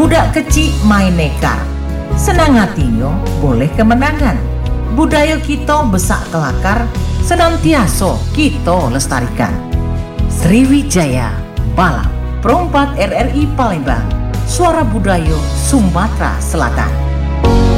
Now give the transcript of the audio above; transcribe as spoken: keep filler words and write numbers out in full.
Budak kecil main nekar, senang hatinya boleh kemenangan. Budaya kita besak kelakar, senantiasa kita lestarikan. Sriwijaya Balap, Perompat R R I Palembang, Suara Budaya Sumatera Selatan.